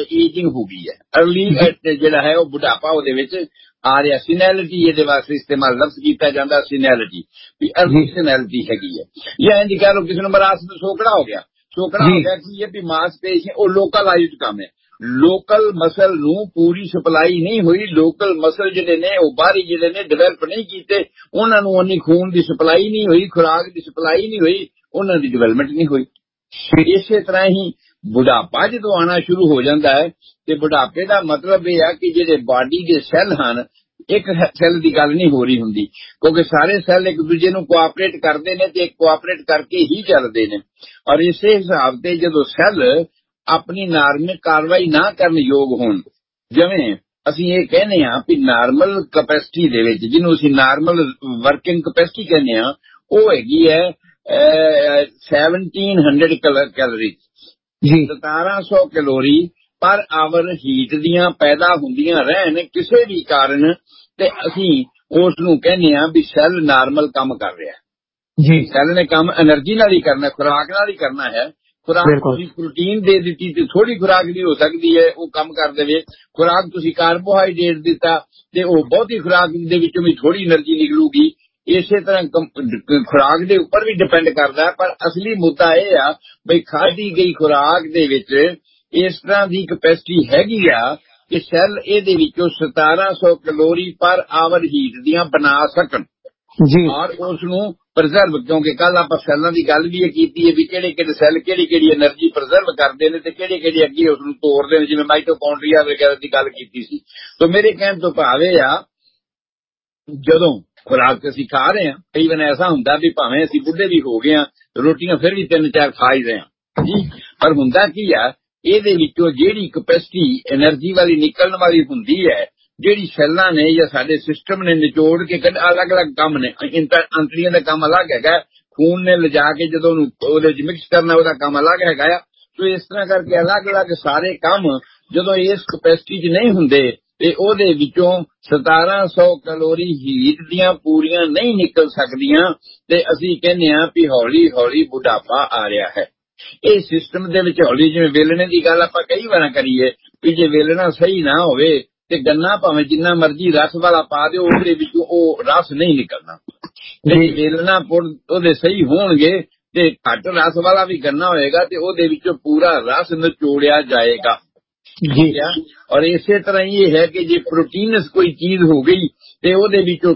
Ageing ਹੋ ਗਈ ਹੈ, ਅਰਲੀ ਜਿਹੜਾ ਹੈ ਉਹ ਬੁਢਾਪਾ ਉਹਦੇ ਵਿੱਚ ਆ ਰਿਹਾ। ਸੀਨੈਲਿਟੀ ਇਹਦੇ ਵਾਸਤੇ ਇਸਤੇਮਾਲ ਲਫ਼ਜ਼ ਕੀਤਾ ਜਾਂਦਾ, ਸੀਨੈਲਿਟੀ ਵੀ ਅਰਲੀ ਸੀਨੈਲਿਟੀ ਹੈਗੀ ਹੈ। ਜਾਂ ਇੰਜ ਕਹਿ ਲਓ ਕਿਸੇ ਨੂੰ ਮਰਾਸਮ ਸੋਕੜਾ ਹੋ ਗਿਆ, ਸੋਕੜਾ ਹੋ ਗਿਆ ਕੀ ਹੈ ਵੀ ਮਾਸਪੇਸ਼ੀ ਉਹ ਲੋਕਲਾਈਜ਼ਡ ਕੰਮ ਹੈ, ਲੋਕਲ ਮਸਲ ਨੂੰ ਪੂਰੀ ਸਪਲਾਈ ਨਹੀਂ ਹੋਈ, ਲੋਕਲ ਮਸਲ ਜਿਹੜੇ ਨੇ ਉਹ ਬਾਹਰੀ ਜਿਹੜੇ ਨੇ ਡਿਵੈਲਪ ਨਹੀਂ ਕੀਤੇ, ਉਹਨਾਂ ਨੂੰ ਉਨੀ ਖੂਨ ਦੀ ਸਪਲਾਈ ਨਹੀਂ ਹੋਈ, ਖੁਰਾਕ ਦੀ ਸਪਲਾਈ ਨਹੀਂ ਹੋਈ, ਉਹਨਾਂ ਦੀ ਡਿਵੈਲਪਮੈਂਟ ਨਹੀਂ ਹੋਈ। ਇਸੇ ਤਰ੍ਹਾਂ ਹੀ ਬੁਢਾਪਾ ਜਦੋਂ ਆਉਣਾ ਸ਼ੁਰੂ ਹੋ ਜਾਂਦਾ ਹੈ ਤੇ ਬੁਢਾਪੇ ਦਾ ਮਤਲਬ ਇਹ ਆ ਕਿ ਜਿਹੜੇ ਬਾਡੀ ਦੇ ਸੈੱਲ ਹਨ, ਇੱਕ ਸੈੱਲ ਦੀ ਗੱਲ ਨਹੀਂ ਹੋ ਰਹੀ ਹੁੰਦੀ, ਕਿਉਂਕਿ ਸਾਰੇ ਸੈੱਲ ਇੱਕ ਦੂਜੇ ਨੂੰ ਕੋਆਪਰੇਟ ਕਰਦੇ ਨੇ ਤੇ ਕੋਆਪਰੇਟ ਕਰਕੇ ਹੀ ਚੱਲਦੇ ਨੇ। ਔਰ ਇਸੇ ਹਿਸਾਬ ਤੇ ਜਦੋਂ ਸੈੱਲ ਆਪਣੀ ਨਾਰਮਲ ਕਾਰਵਾਈ ਨਾ ਕਰਨ ਯੋਗ ਹੋਣ, ਜਿਵੇਂ ਅਸੀਂ ਇਹ ਕਹਿੰਦੇ ਹਾਂ ਵੀ ਨਾਰਮਲ ਕੈਪੈਸਿਟੀ ਦੇ ਵਿੱਚ, ਜਿਹਨੂੰ ਅਸੀਂ ਨਾਰਮਲ ਵਰਕਿੰਗ ਕੈਪੈਸਿਟੀ ਕਹਿੰਦੇ ਹਾਂ, ਉਹ ਹੈਗੀ ਹੈ 1700 ਕੈਲੋਰੀ, 1700 ਕੈਲੋਰੀ ਪਰ ਆਵਰ ਹੀਟ ਦੀਆਂ ਪੈਦਾ ਹੁੰਦੀਆਂ ਰਹਿਣ ਕਿਸੇ ਵੀ ਕਾਰਨ, ਤੇ ਅਸੀਂ ਉਸ ਨੂੰ ਕਹਿੰਦੇ ਹਾਂ ਵੀ ਸੈੱਲ ਨਾਰਮਲ ਕੰਮ ਕਰ ਰਿਹਾ ਜੀ। ਸੈੱਲ ਨੇ ਕੰਮ એનર્ਜੀ ਨਾਲ ਹੀ ਕਰਨਾ, ਖੁਰਾਕ ਨਾਲ ਹੀ ਕਰਨਾ ਹੈ। ਖੁਰਾਕ ਤੁਸੀਂ ਪ੍ਰੋਟੀਨ ਦੇ ਦਿੱਤੀ ਤੇ ਥੋੜੀ ਖੁਰਾਕ ਦੀ ਹੋ ਸਕਦੀ ਹੈ ਉਹ ਕੰਮ ਕਰ ਦੇਵੇ, ਖੁਰਾਕ ਤੁਸੀਂ ਕਾਰਬੋਹਾਈਡਰੇਟ ਦਿੱਤਾ ਤੇ ਉਹ ਬਹੁਤੀ ਖੁਰਾਕ ਦੇ ਵਿੱਚੋਂ ਵੀ ਥੋੜੀ એનર્ਜੀ ਨਿਕਲੂਗੀ। ਇਸੇ ਤਰ੍ਹਾਂ ਖੁਰਾਕ ਦੇ ਉੱਪਰ ਵੀ ਡਿਪੈਂਡ ਕਰਦਾ ਹੈ, ਪਰ ਅਸਲੀ ਮੁੱਦਾ ਇਹ ਆ ਬਈ ਖਾਧੀ ਗਈ ਖੁਰਾਕ ਦੇ ਵਿੱਚ ਇਸ ਤਰ੍ਹਾਂ ਦੀ ਕੈਪੈਸਿਟੀ ਹੈਗੀ ਆ ਕਿ ਸੈੱਲ ਇਹਦੇ ਵਿੱਚੋਂ 1700 ਕੈਲੋਰੀ ਪਰ ਆਵਰ ਹੀਟ ਦੀਆਂ ਬਣਾ ਸਕਣ ਜੀ, ਔਰ ਉਸ ਨੂੰ ਪ੍ਰੀਜ਼ਰਵ, ਕਿਉਂਕਿ ਕੱਲ ਆਪਾਂ ਸੈੱਲਾਂ ਦੀ ਗੱਲ ਵੀ ਇਹ ਕੀਤੀ ਹੈ ਵੀ ਕਿਹੜੇ ਕਿਹੜੇ ਸੈੱਲ ਕਿਹੜੀ ਕਿਹੜੀ એનર્ਜੀ ਪ੍ਰੀਜ਼ਰਵ ਕਰਦੇ ਨੇ ਤੇ ਕਿਹੜੇ ਕਿਹੜੇ ਅੱਗੇ ਉਸ ਨੂੰ ਤੋੜਦੇ ਨੇ, ਜਿਵੇਂ ਮਾਈਟੋਕੌਂਡਰੀਆ ਵਗੈਰਾ ਦੀ ਗੱਲ ਕੀਤੀ ਸੀ। ਤਾਂ ਮੇਰੇ ਕਹਿਣ ਤੋਂ ਭਾਵ ਇਹ ਆ, ਜਦੋਂ ਖੁਰਾਕ ਅਸੀਂ ਖਾ ਰਹੇ ਹਾਂ, ਕਈ ਵਾਰ ਐਸਾ ਹੁੰਦਾ ਵੀ ਭਾਵੇਂ ਅਸੀਂ ਬੁੱਢੇ ਵੀ ਹੋ ਗਏ ਹਾਂ, ਰੋਟੀਆਂ ਫਿਰ ਵੀ 3-4 ਖਾ ਹੀ ਰਹੇ ਹਾਂ ਜੀ, ਪਰ ਹੁੰਦਾ ਕੀ ਆ, ਇਹਦੇ ਵਿੱਚੋਂ ਜਿਹੜੀ ਕੈਪੈਸਿਟੀ એનર્ਜੀ ਵਾਲੀ ਨਿਕਲਣ ਵਾਲੀ ਹੁੰਦੀ ਹੈ, ਜਿਹੜੀ ਸੈੱਲਾਂ ਨੇ ਜਾਂ ਸਾਡੇ ਸਿਸਟਮ ਨੇ ਨਿਚੋੜ ਕੇ ਅਲੱਗ-ਅਲੱਗ ਕੰਮ ਨੇ, ਅੰਤੜੀਆਂ ਦਾ ਕੰਮ ਅਲੱਗ ਹੈਗਾ, ਖੂਨ ਨੇ ਲਿਜਾ ਕੇ ਜਦੋਂ ਉਹਦੇ ਵਿੱਚ ਮਿਕਸ ਕਰਨਾ ਉਹਦਾ ਕੰਮ ਅਲੱਗ ਹੈਗਾ ਆ। ਸੋ ਇਸ ਤਰ੍ਹਾਂ ਕਰਕੇ ਅਲੱਗ-ਅਲੱਗ ਸਾਰੇ ਕੰਮ ਜਦੋਂ ਇਸ ਕੈਪੈਸਿਟੀ 'ਚ ਨਹੀਂ ਹੁੰਦੇ ਤੇ ਉਹਦੇ ਵਿੱਚੋਂ 1700 ਕੈਲੋਰੀ ਹੀਟ ਦੀਆਂ ਪੂਰੀਆਂ ਨਹੀਂ ਨਿਕਲ ਸਕਦੀਆਂ ਤੇ ਅਸੀਂ ਕਹਿੰਦੇ ਹਾਂ ਵੀ ਹੌਲੀ ਹੌਲੀ ਬੁਢਾਪਾ ਆ ਰਿਹਾ ਹੈ। ਇਹ ਸਿਸਟਮ ਦੇ ਵਿੱਚ ਹੌਲੀ, ਜਿਵੇਂ ਵੇਲਣੇ ਦੀ ਗੱਲ ਆਪਾਂ ਕਈ ਵਾਰਾਂ ਕਰੀਏ ਵੀ ਜੇ ਵੇਲਣਾ ਸਹੀ ਨਾ ਹੋਵੇ ਤੇ ਗੰਨਾ ਭਾਵੇਂ ਜਿੰਨਾ ਮਰਜ਼ੀ ਰਸ ਵਾਲਾ ਪਾ ਦਿਓ ਉਹਦੇ ਵਿੱਚੋਂ ਉਹ ਰਸ ਨਹੀਂ ਨਿਕਲਣਾ, ਤੇ ਵੇਲਣਾ ਉਹਦੇ ਸਹੀ ਹੋਣਗੇ ਤੇ ਘੱਟ ਰਸ ਵਾਲਾ ਵੀ ਗੰਨਾ ਹੋਏਗਾ ਤੇ ਉਹਦੇ ਵਿੱਚੋਂ ਪੂਰਾ ਰਸ ਨਿਚੋੜਿਆ ਜਾਏਗਾ ਜੀ। ਔਰ ਇਸੇ ਤਰ੍ਹਾਂ ਹੀ ਇਹ ਹੈ ਕਿ ਜੇ ਪ੍ਰੋਟੀਨਸ ਕੋਈ ਚੀਜ਼ ਹੋ ਗਈ ਤੇ ਉਹਦੇ ਵਿੱਚੋਂ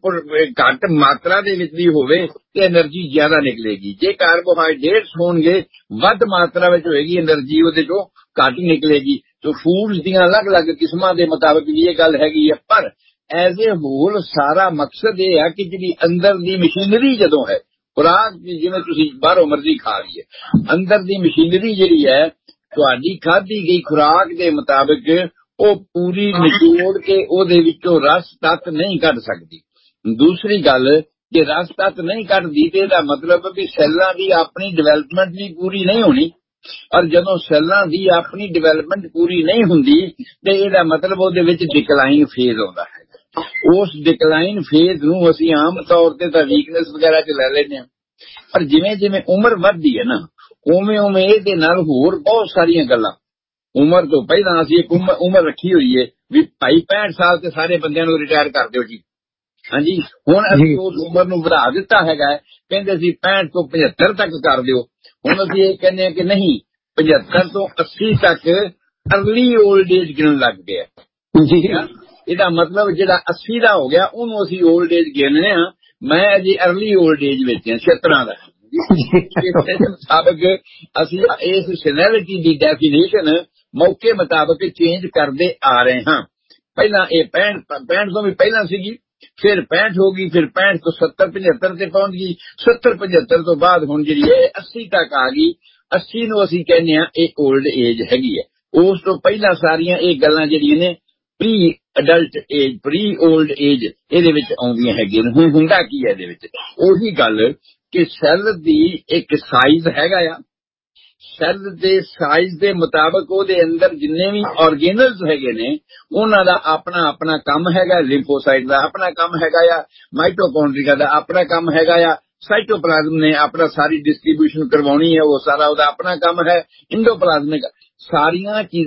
ਘੱਟ ਮਾਤਰਾ ਦੇ ਵਿੱਚ ਵੀ ਹੋਵੇ ਤੇ એનર્ਜੀ ਜ਼ਿਆਦਾ ਨਿਕਲੇਗੀ। ਜੇ ਕਾਰਬੋਹਾਈਡਰੇਟਸ ਹੋਣਗੇ ਵੱਧ ਮਾਤਰਾ ਵਿੱਚ ਹੋਏਗੀ, એનર્ਜੀ ਉਹਦੇ ਚੋਂ ਘੱਟ ਨਿਕਲੇਗੀ। ਸੋ ਫੂਡਸ ਦੀਆਂ ਅਲੱਗ-ਅਲੱਗ ਕਿਸਮਾਂ ਦੇ ਮੁਤਾਬਕ ਵੀ ਇਹ ਗੱਲ ਹੈਗੀ ਹੈ, ਪਰ ਐਜ਼ ਏ ਹੋਲ ਸਾਰਾ ਮਕਸਦ ਇਹ ਹੈ ਕਿ ਜਿਹੜੀ ਅੰਦਰ ਦੀ ਮਸ਼ੀਨਰੀ ਜਦੋਂ ਹੈ, ਖੁਰਾਕ ਜਿਵੇਂ ਤੁਸੀਂ ਬਾਹਰੋਂ ਮਰਜ਼ੀ ਖਾ ਲਈਏ, ਅੰਦਰ ਦੀ ਮਸ਼ੀਨਰੀ ਜਿਹੜੀ ਹੈ ਤੁਹਾਡੀ ਖਾਧੀ ਗਈ ਖੁਰਾਕ ਦੇ ਮੁਤਾਬਕ ਉਹ ਪੂਰੀ ਨਿਚੋੜ ਕੇ ਉਹਦੇ ਵਿੱਚੋਂ ਰਸ ਤੱਤ ਨਹੀਂ ਕੱਢ ਸਕਦੀ। ਦੂਸਰੀ ਗੱਲ, ਜੇ ਰਸ ਤੱਤ ਨਹੀਂ ਕੱਢਦੀ ਤੇ ਇਹਦਾ ਮਤਲਬ ਵੀ ਸੈੱਲਾਂ ਦੀ ਆਪਣੀ ਡਿਵੈਲਪਮੈਂਟ ਵੀ ਪੂਰੀ ਨਹੀਂ ਹੋਣੀ, ਔਰ ਜਦੋਂ ਸੈੱਲਾਂ ਦੀ ਆਪਣੀ ਡਿਵੈਲਪਮੈਂਟ ਪੂਰੀ ਨਹੀਂ ਹੁੰਦੀ ਤੇ ਇਹਦਾ ਮਤਲਬ ਉਹਦੇ ਵਿੱਚ ਡਿਕਲਾਈਨ ਫੇਜ਼ ਆਉਂਦਾ ਹੈ। ਉਸ ਡਿਕਲਾਈਨ ਫੇਜ਼ ਨੂੰ ਅਸੀਂ ਆਮ ਤੌਰ ਤੇ ਤਾਂ ਵੀਕਨੈਸ ਵਗੈਰਾ 'ਚ ਲੈ ਲੈਂਦੇ ਹਾਂ, ਪਰ ਜਿਵੇਂ ਜਿਵੇਂ ਉਮਰ ਵੱਧਦੀ ਹੈ ਨਾ ਉਵੇਂ ਉਵੇਂ ਇਹਦੇ ਨਾਲ ਹੋਰ ਬਹੁਤ ਸਾਰੀਆਂ ਗੱਲਾਂ, ਉਮਰ ਤੋਂ ਪਹਿਲਾਂ ਅਸੀਂ ਇੱਕ ਉਮਰ ਰੱਖੀ ਹੋਈ ਹੈ ਵੀ ਭਾਈ 65 ਸਾਲ ਤੇ ਸਾਰੇ ਬੰਦਿਆਂ ਨੂੰ ਰਿਟਾਇਰ ਕਰ ਦਿਓ ਜੀ, ਹਾਂਜੀ, ਹੁਣ ਅਸੀਂ ਉਸ ਉਮਰ ਨੂੰ ਵਧਾ ਦਿੱਤਾ ਹੈਗਾ, ਕਹਿੰਦੇ ਸੀ 65 ਤੋਂ 75 ਤੱਕ ਕਰ ਦਿਓ। ਹੁਣ ਅਸੀਂ ਇਹ ਕਹਿੰਦੇ ਹਾਂ ਕਿ ਨਹੀਂ, 75 ਤੋਂ 80 ਤੱਕ ਅਰਲੀ 올ਡ ਏਜ ਗਿਣਨ ਲੱਗ ਗਏ ਜੀ। ਇਹਦਾ ਮਤਲਬ ਜਿਹੜਾ 80 ਦਾ ਹੋ ਗਿਆ ਉਹਨੂੰ ਅਸੀਂ 올ਡ ਏਜ ਗਿਣਨੇ ਆ, ਮੈਂ ਅਜੇ ਅਰਲੀ 올ਡ ਏਜ ਵਿੱਚ ਹਾਂ, 76 ਦਾ। ਇਸ ਮੁਤਾਬਕ ਅਸੀਂ ਇਸ ਸੀਨੀਅਰਿਟੀ ਦੀ ਡੈਫੀਨੇਸ਼ਨ ਮੌਕੇ ਮੁਤਾਬਕ ਚੇਂਜ ਕਰਦੇ ਆ ਰਹੇ ਹਾਂ। ਪਹਿਲਾਂ ਇਹ 65 ਤੋਂ ਵੀ ਪਹਿਲਾਂ ਸੀਗੀ, ਫਿਰ 65 ਹੋ ਗਈ, ਫਿਰ 65 ਤੋਂ 70-75 ਤੇ ਪਹੁੰਚ ਗਈ, 70-75 ਤੋਂ ਬਾਅਦ ਹੁਣ ਜਿਹੜੀ ਇਹ 80 ਤੱਕ ਆ ਗਈ। 80 ਨੂੰ ਅਸੀਂ ਕਹਿੰਦੇ ਹਾਂ ਇਹ 올ਡ ਏਜ ਹੈਗੀ ਹੈ। ਉਸ ਤੋਂ ਪਹਿਲਾਂ ਸਾਰੀਆਂ ਇਹ ਗੱਲਾਂ ਜਿਹੜੀਆਂ ਨੇ pre adult age, pre old age ਇਹਦੇ ਵਿੱਚ ਆਉਂਦੀਆਂ ਹੈਗੀਆਂ ਨੇ। ਹੁਣ ਹੁੰਦਾ ਕੀ ਹੈ ਇਹਦੇ ਵਿੱਚ, ਉਹੀ ਗੱਲ ਕਿ ਸੈੱਲ ਦੀ ਇੱਕ ਸਾਈਜ਼ ਹੈਗਾ ਆ, ਸੈੱਲ ਦੇ ਸਾਈਜ਼ ਦੇ ਮੁਤਾਬਕ ਉਹਦੇ ਅੰਦਰ ਜਿੰਨੇ ਵੀ ਆਰਗੇਨਲਸ ਹੈਗੇ ਨੇ ਉਹਨਾਂ ਦਾ ਆਪਣਾ ਆਪਣਾ ਕੰਮ ਹੈਗਾ, ਲਿੰਫੋਸਾਈਟ ਦਾ ਆਪਣਾ ਕੰਮ ਹੈਗਾ ਆ, ਮਾਈਟੋਕੌਂਡਰੀਆ ਦਾ ਆਪਣਾ ਕੰਮ ਹੈਗਾ ਆ, ਸਾਈਟੋਪਲਾਜ਼ਮ ਨੇ ਆਪਣਾ ਸਾਰੀ ਡਿਸਟ੍ਰੀਬਿਊਸ਼ਨ ਕਰਵਾਉਣੀ ਹੈ, ਉਹ ਸਾਰਾ ਉਹਦਾ ਆਪਣਾ ਕੰਮ ਹੈ, ਇੰਡੋਪਲਾਜ਼ਮਿਕ ਸਾਰੀਆਂ ਚੀਜ਼ਾਂ